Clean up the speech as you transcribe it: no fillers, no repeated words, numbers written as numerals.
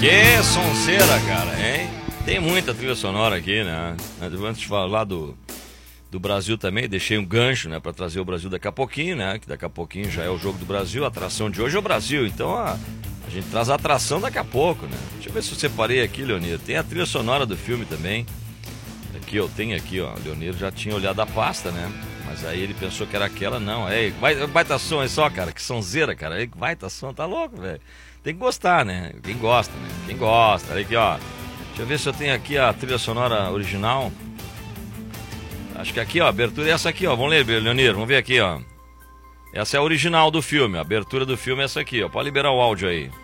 Que sonzeira, cara, hein? Tem muita trilha sonora aqui, né? Antes de falar do Brasil também, deixei um gancho, né, pra trazer o Brasil daqui a pouquinho, né? Que daqui a pouquinho já é o jogo do Brasil, a atração de hoje é o Brasil. Então a gente traz a atração daqui a pouco, né? Deixa eu ver se eu separei aqui, Leonir. Tem a trilha sonora do filme também. Aqui, eu tenho aqui, ó. O Leonir já tinha olhado a pasta, né? Mas aí ele pensou que era aquela, não. Baita som aí só, cara. Que sonzeira, cara. Aí, baita som, tá louco, velho. Tem que gostar, né? Quem gosta, né? Quem gosta. Olha aqui, ó. Deixa eu ver se eu tenho aqui a trilha sonora original. Acho que aqui, ó, a abertura é essa aqui, ó. Vamos ler, Leonir, vamos ver aqui, ó. Essa é a original do filme, a abertura do filme é essa aqui, ó. Pode liberar o áudio aí.